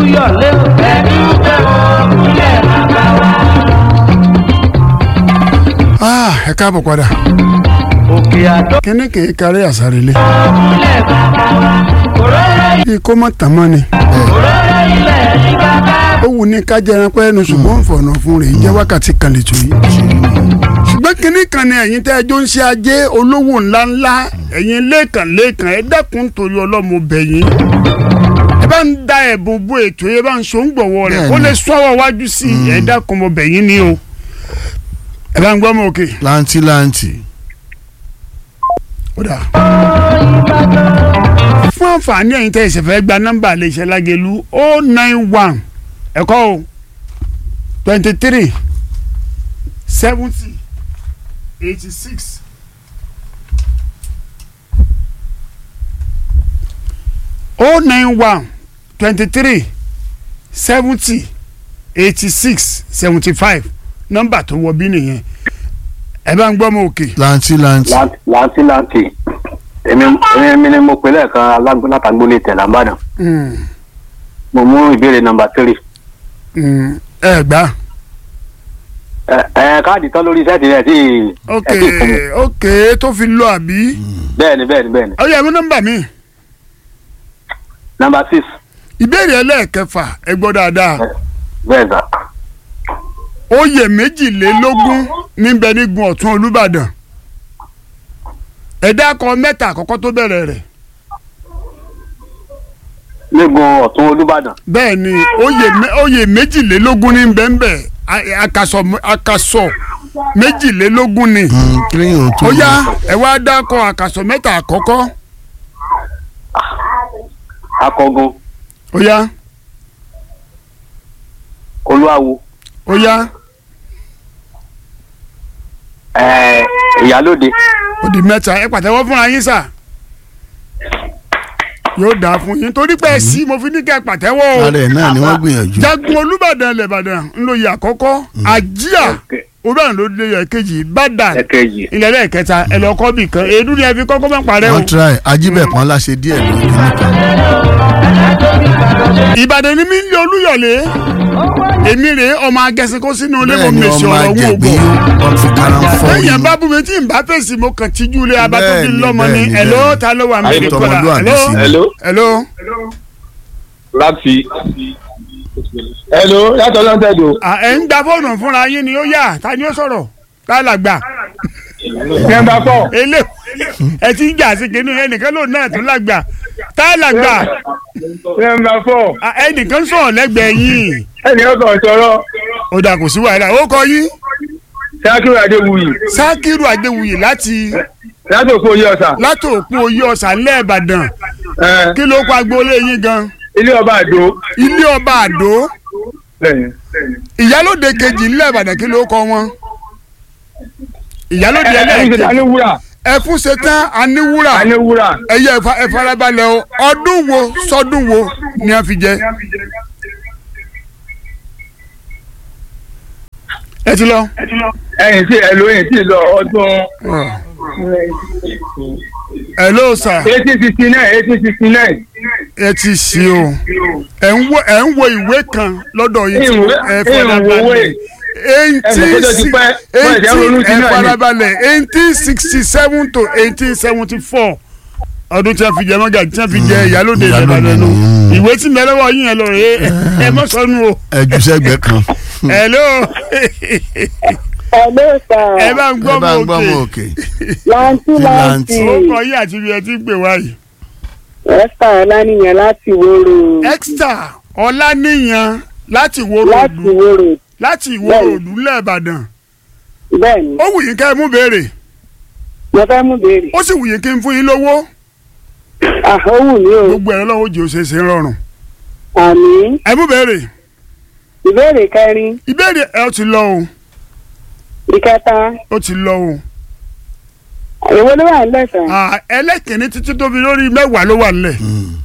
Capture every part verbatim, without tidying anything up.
Olúyọ̀lé ẹni pé òkúlẹ̀ bàbá wa. ah ẹ káàbọ̀ padà. Òkè Àdó kíní kì í kárí àsárelé. òkúlẹ̀ bàbá wa. Òróró bí kò mọ̀ tán mọ́ ni. òróró ilẹ̀ ní bàbá. ó wù ní ká jẹran pẹ́ ẹnu ṣùgbọ́n fọ̀nà fún rẹ̀ jẹ́ wákàtí kan lè tó yìí. ṣùgbọ́n kíní kan ni ẹ̀yin tẹ́ ẹjọ́ ń ṣe ajé olówó ńláńlá ẹ̀yin lẹ́ẹ̀kan lẹ́ẹ̀kan ẹ dákun torí ọlọ́mọ bẹ̀yìn. ẹ bá ń da ẹ̀bùn bó ètò ẹ bá ń so ń gbọ̀wọ́ rẹ̀ kó lè sọ́wọ́ wájú sí i ẹ dákun mọ bẹ̀yìn ni o. ẹ bá ń gbọ́ mọ òkè. láǹtí láǹtí. ó dà. fún àǹfààní ẹ̀yin tẹ́ ìṣẹ̀fẹ̀ gba nọ́mbà iléeṣẹ́ Lágelú o nine one ẹ̀kọ́ o twenty three seventy eighty six o nine one twenty three seventy eighty six seventy five nọ́mbà tó wọ bí nìyẹn ẹ bá ń gbọ́ mọ òkè. láǹtí láǹtí. láǹtí láǹtí èmi èmi ni mo pè lẹ́ẹ̀kan alágbólétẹ̀ tẹ̀lá Ìbàdàn. mo mú ìbéèrè nọ́mbà tírì. ẹ gbà. ẹ ẹ káàdì tán lórí sẹ́ẹ̀tì rẹ̀ tí ok ẹ ti fún mi. ok tó fi lọ àbí. bẹ́ẹ̀ni bẹ́ẹ̀ni bẹ́ẹ̀ni. ó yẹ mú nọ́mbà mi. nọ́mbà six. ìbéèrè ẹlẹ́ẹ̀kẹfà ẹ gbọ́ dáadáa. bẹ́ẹ̀ sà. oyè méjìlélógún níbẹ̀ nígun ọ̀tún Olúbàdàn ẹ̀dá kan mẹ́ta àkọ́kọ́ tó bẹ̀rẹ̀ rẹ̀. nígun ọ̀tún Olúbàdàn. bẹ́ẹ̀ ni oyè oyè méjìlélógún ní bẹ́ẹ̀nbẹ́ akasọ akasọ méjìlélógún ni. kílíyìn ò tó. ó yá ẹ wá dákọ akasọ mẹ́ta àkọ́kọ́. akọgun. ó yá. olúwawo. ó yá. ẹẹ ìyálóde. ó di mẹ́ta ẹ pàtẹ́wọ́ fúnra yín sà. yóò dáa fún yín torí pé sí mo fi ní kẹ́ pàtẹ́wọ́ o. ara ẹ̀ náà ni wọ́n gbìyànjú. jagun Olúbàdàn lẹ́bàdàn ńlọyè àkọ́kọ́ àjíà Olúbàdàn ló dé ẹ̀kejì Ìbàdàn ẹ̀kejì. ilẹ̀ lẹ́ẹ̀kẹta ẹ̀lọ́kọ́ bì kan èédú ni ẹ fi kọ́kọ́ máa parẹ́ o. wọ́n try ajíbẹ̀pọ̀n láṣẹ díẹ̀ lórí nìkan. Ìbàdàn ni mí ń lé Olúyọ̀lé èmi rè é ọmọ agẹsìn kó sínú ilé mo mèsì ọ̀rọ̀ wò gbò. lẹ́yìn bá bú mi tí n bá fèsì mo kàn tíjú lé abatóbi lọ́mọ ni ẹ̀ló ta ló wà mí kọ́ra ẹ̀ló ẹ̀ló. láti hello yàtọ̀ lọ́ntẹ̀dọ̀. ẹ̀ ń gba fóònù fúnra yín ni ó yà ta ni ó sọ̀rọ̀ tá a là gbà. nọ́mbà four. ele ẹ ti ń jà sí kinní ẹnìkan ló náà tún lágbà tá a lágbà. nọ́mbà four. ẹnìkan sọ̀rọ̀ lẹ́gbẹ̀ẹ́ yín. ẹnìkan sọ̀rọ̀ sọ̀rọ̀. ó dà kò sí wàhálà ó kọ yín. Sákírù Adéwuyì. Sákírù Adéwuyì láti. láti òkú oyè ọ̀sà. láti òkú oyè ọ̀sà ńlẹ̀ Ìbàdàn. kí ló kọ agboolé yín gan. ilé ọba àdó. ilé ọba àdó. ìyálóde kejì ńlẹ̀ Ìbàdàn kí ló kọ wọn. ìyálóde ẹlẹ́ẹ̀kejì. aníwúrà. ẹfún ṣetán aníwúrà. aníwúrà. ẹyẹ ẹfarabalẹ̀ o ọdún wo sọdún wo ni a fi jẹ. ẹ ti lọ. ẹ̀yin tí ẹ lóyìn tí lọ ọdún. hello sir. eighteen sixty nine eighteen sixty nine. ẹ ti ṣe o ẹ ń wo ẹ ń wo ìwé kan lọ́dọ̀ yìí tí ẹ farabalẹ̀ eighteen ẹ farabalẹ̀ eighteen sixty seven to eighteen seventy four ọdún tí a fi jẹ mọ́gà tí a fi jẹ ìyálóde Ìbàdàn nù ìwé tí mẹ́lẹ́wọ̀ yín yẹn lọ rè é ẹ mọ́ sọnù o. ẹ jù sẹ́gbẹ̀ẹ́ kan. hello. hello sir. ẹ bá ń gbọ́ mọ́ òkè. láǹtí láǹtí. ó kọ yín àti ibi ẹ ti ń pè wáyìí. Esther Ọláníyan láti Ìwòrò. Esther Ọláníyan láti Ìwòrò. láti Ìwòrò. láti Ìwòrò nílẹ̀ Ìbàdàn. bẹ́ẹ̀ni. ó wù yín ká ẹ mú béèrè. mo fẹ́ mú béèrè. ó sì wù yín kí n fún yín lówó. ah ó wù mí o. gbogbo ẹ̀rọ lọ́wọ́ jẹ́ òṣèṣe rọrùn. àmín. ẹ mú béèrè. ìbéèrè kẹrin. ìbéèrè ẹ ó ti lọ o. ìkẹta. ó ti lọ o. èwo ló wà nílẹ̀ sàn. ẹlẹ́kìnní títí tóbi lórí mẹ́wàá ló wà nílẹ̀.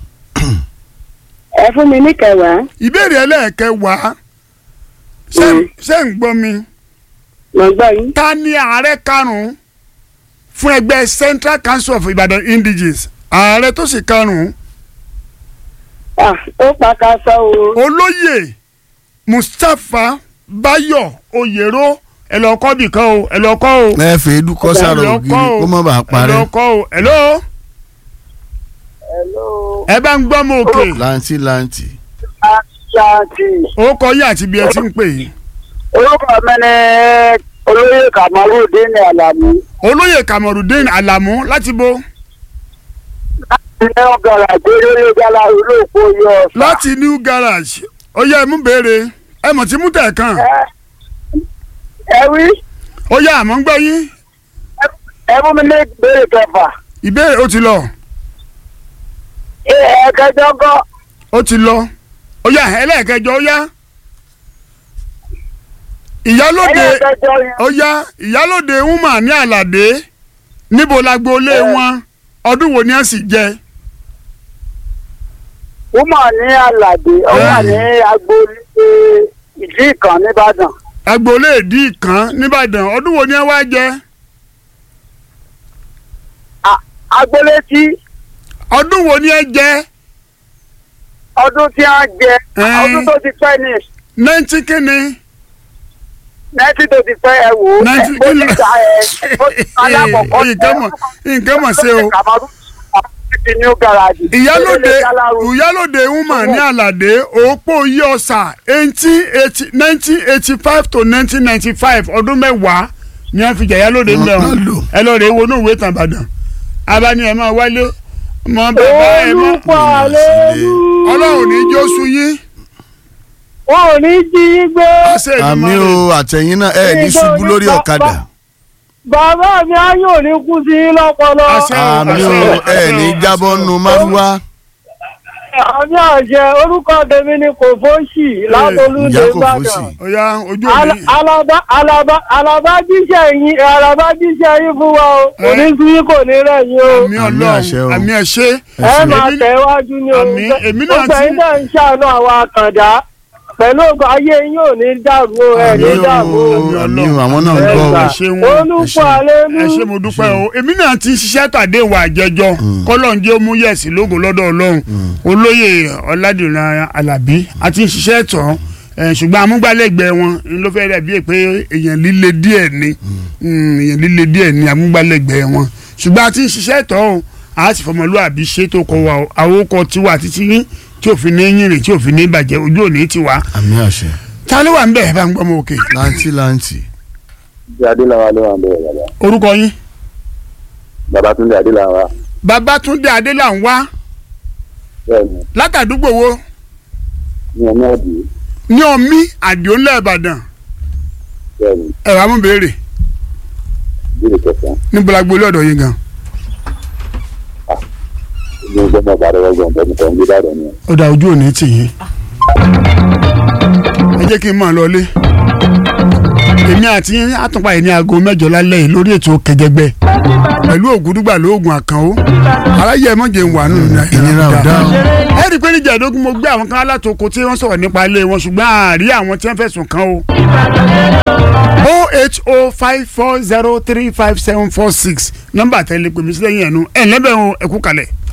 ẹ fún mi ní kẹwàá. ìbéèrè ẹlẹ́ẹ̀kẹwàá ṣé ń gbọ́ mi. mo gbọ́ yín. ta ni ààrẹ karùn-ún fún ẹgbẹ́ Central Council of Ibadan Indigenes ààrẹ tó sì karùn-ún. ah ó pàkàṣọ o. olóyè Mustapha Báyọ̀ Oyèrò ẹ lọ kọ́ bìkan o ẹ lọ kọ́ o. ẹ fẹ́ dúkọ́ sára ògiri kó má bàa ẹ parẹ́. lọ kọ́ o hello. hello. ẹ bá ń gbọ́ mọ́ òkè. láǹtì láǹtì. ṣáàtì. ó kọ yín àti bí ẹ ti ń pè yín. orúkọ mi ni olóyè Kamaludin Alamu. olóyè Kamaludin Alamu láti bo. ní ọgọrọ àgbélé gala olóòpó yọ ọsà. láti new garage ó yá ẹ mú béèrè ẹ mọ̀ tí mú tẹ̀ kàn. ẹ wí. ó yá àmọ́ ń gbọ́ yín. ẹ mú mi ní ìbéèrè kẹfà. ìbéèrè ó ti lọ. ẹ̀ẹ́dẹ́gbẹ́jọ gọ́. ó ti lọ. ó yá ẹlẹ́ẹ̀kẹjọ ó yá. ìyálóde ẹ̀ẹ́dẹ́gbẹ́jọ yẹn. ó yá ìyálóde woman ní àlàdé níbo lágboolé wọn ọdún wo ni ẹ sì jẹ. wúmọ̀ ní Àlàdé ó wà ní agboolé ìdí ìkan nìbàdàn. agboolé ìdí ìkan nìbàdàn ọdún wo ni ẹ wá jẹ. agboolé tí ọdún wo ni ẹ jẹ. ọdún tí a jẹ Ẹ́ẹ̀. ọdún tó ti pẹ́ ní ninety kínní. nẹ́tí tó ti pẹ́ ẹ wò ó ninety ó kínní. ti ta ẹ ó ti ta alákọ̀ọ́kọ́ nǹkan mọ̀ nǹkan mọ̀ ṣe o. ti new garage. ìyálóde ìyálóde woman ní àlàdé òpó yí ọ̀sà eighteen eighty nineteen eighty five to nineteen ninety five ọdún mẹ́wàá ni wọ́n fi jà ìyálóde ń bẹ̀ wọ́n ẹ lọ́ọ́ rẹ̀ wo ní òwe tàn Ìbàdàn abáni ẹ̀ máa wálé mọ bàbá ẹ̀ mọ́ olùkọ́ àlejò. ọlọ́run ní jó su yín. wọn ò ní jí yín gbé. àṣẹ àmì Èdùmàrè. o àtẹ̀yìn náà ẹ ní ṣubú lórí ọ̀kadà. bàbá mi á yóò ní kú sí yín lọ́pọlọ. Àṣẹ. àmì o ẹ ní jábọ́ nu márúwá. àmì àṣẹ orúkọ tèmi ni kò fóṣì látolúndé ìyá kò Ìbàdàn. fòsì. ó yá ojú Al- òní. alaba alaba alaba jíṣẹ́ yín alaba jíṣẹ́ yín fún wa o kò ní sí yín kò ní rẹ̀ yín o àmì Àmì àṣẹ o. ọlọ́run àmì ẹ̀ṣẹ́. ẹ máa tẹ̀wájú ní o Àmín. Èmi náà gbogbo ti- ẹ̀yin náà ń ṣàánú àwọn àkàndá pẹ̀lú ògo ayé yín ò ní dàrú o ẹ̀ ní àmì dàrú o. o àmì o àwọn náà ń Ẹ gbọ́ gbà. o. ẹ ṣeun. olùkọ́ àlejò. ẹ ṣé mo dúpẹ́ o èmi náà ti ṣiṣẹ́ tàdé wà jẹjọ kọ́lọ́njẹ́ ó mú yẹ̀sì lógo lọ́dọ̀ ọlọ́run olóyè ọ̀làdìran alábí àti ṣiṣẹ́ tán ẹ̀, ṣùgbọ́n amúgbálẹ́gbẹ̀ẹ́ wọn ni ló fẹ́ rẹ̀ bíi pé èèyàn líle díẹ̀ ni Mm, èèyàn líle díẹ̀ ni amúgbálẹ́gbẹ̀ẹ́ wọn ṣùgbọ́n àti ṣiṣẹ́ tán o a sì fọmọlúwàbí ṣe tó kọ wa o àwòkọ tiwa títí yín tí òfin ní yìnrìn tí òfin ní bàjẹ́ ojú òní tiwa àmì àṣẹ. ta ló wà ń bẹ̀ bá ń gbọ́ mọ òkè láǹtì láǹtì. adéláwa ló wà ń bẹ̀rẹ̀ bàbá orúkọ yín babatunde adéláwa Babátúndé Adélà ń wá bẹ́ẹ̀ni látàdúgbò wo ní ọmọ ọdún ní ọmí àdìo ńlẹ̀ Ìbàdàn bẹ́ẹ̀ni ẹ̀rọ amúbèrè ìbéèrè kẹsàn-án níbo la gbolé ọ̀dọ̀ yín gan. ní gbọmọ bàrẹwà gbọmọ bẹ́ẹ̀ni kan gbé bàrẹ ni. ó dá ojú òní tì yín. ẹ jẹ́ kí n máa lọlé. èmi àti yín àtúnpá yìí ní aago mẹ́jọ lálẹ́ yìí lórí ètò Kẹjẹgbẹ́ pẹ̀lú ògúdúgbà lóògùn àkànó aráyé ẹ̀mọ́jẹ̀ ń wà nù ìnira ò dá o. ẹ rí i pé níjà ìdógún mo gbé àwọn kan alátòkò tí wọ́n sọ̀rọ̀ nípa ilé wọn ṣùgbọ́n àárí àwọn tí wọ́n fẹ̀sùn kàn o. o h o five four zero three five seven four six nọ́mbà tẹ́lẹ̀ pèmí sílẹ̀ yẹn nu ẹ̀ lẹ́bẹ̀ẹ́ o ẹ̀kú kalẹ̀.